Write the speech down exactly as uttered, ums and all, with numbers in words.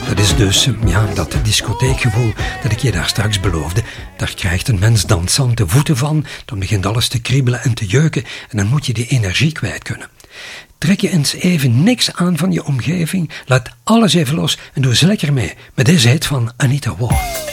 Dat is dus, ja, dat discotheekgevoel dat ik je daar straks beloofde. Daar krijgt een mens dansante voeten van, dan begint alles te kriebelen en te jeuken en dan moet je die energie kwijt kunnen. Trek je eens even niks aan van je omgeving, laat alles even los en doe eens lekker mee met deze hit van Anita Ward.